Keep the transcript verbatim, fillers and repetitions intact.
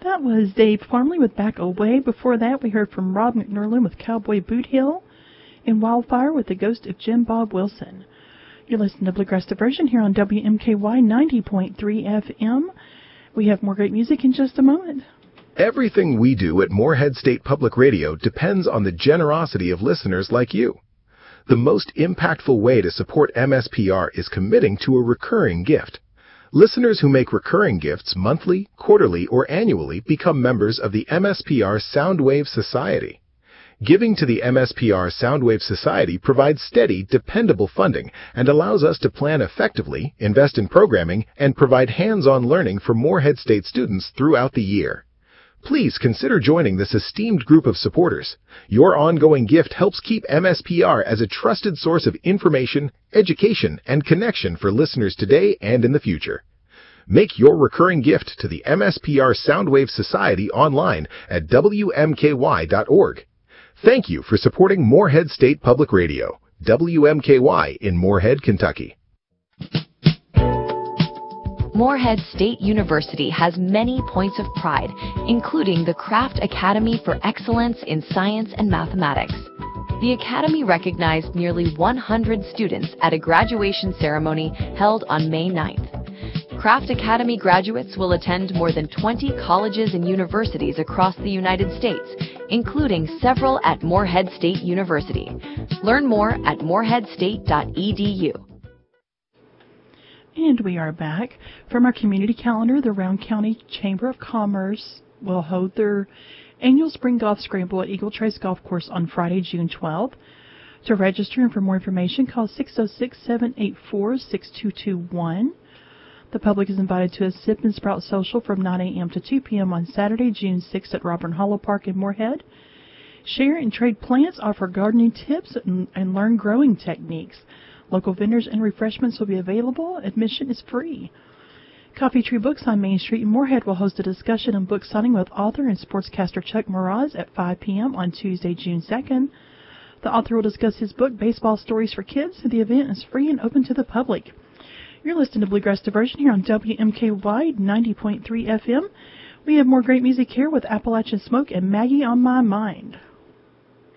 That was Dave Parmley with Back Away. Before that, we heard from Rob McNerlin with Cowboy Boot Hill and Wildfire with The Ghost of Jim Bob Wilson. You're listening to Bluegrass Diversion here on W M K Y ninety point three F M. We have more great music in just a moment. Everything we do at Morehead State Public Radio depends on the generosity of listeners like you. The most impactful way to support M S P R is committing to a recurring gift. Listeners who make recurring gifts monthly, quarterly, or annually become members of the M S P R Soundwave Society. Giving to the M S P R Soundwave Society provides steady, dependable funding and allows us to plan effectively, invest in programming, and provide hands-on learning for Morehead State students throughout the year. Please consider joining this esteemed group of supporters. Your ongoing gift helps keep M S P R as a trusted source of information, education, and connection for listeners today and in the future. Make your recurring gift to the M S P R Soundwave Society online at W M K Y dot org. Thank you for supporting Morehead State Public Radio, W M K Y in Morehead, Kentucky. Morehead State University has many points of pride, including the Craft Academy for Excellence in Science and Mathematics. The Academy recognized nearly one hundred students at a graduation ceremony held on May ninth. Craft Academy graduates will attend more than twenty colleges and universities across the United States, including several at Morehead State University. Learn more at morehead state dot e d u. And we are back. From our community calendar, the Round County Chamber of Commerce will hold their annual spring golf scramble at Eagle Trace Golf Course on Friday, June twelfth. To register and for more information, call six oh six, seven eight four, six two two one. The public is invited to a Sip and Sprout Social from nine a.m. to two p.m. on Saturday, June sixth at Robert Hollow Park in Morehead. Share and trade plants, offer gardening tips, and, and learn growing techniques. Local vendors and refreshments will be available. Admission is free. Coffee Tree Books on Main Street in Morehead will host a discussion and book signing with author and sportscaster Chuck Mraz at five p.m. on Tuesday, June second. The author will discuss his book, Baseball Stories for Kids. The event is free and open to the public. You're listening to Bluegrass Diversion here on W M K Y ninety point three F M. We have more great music here with Appalachian Smoke and Maggie on My Mind.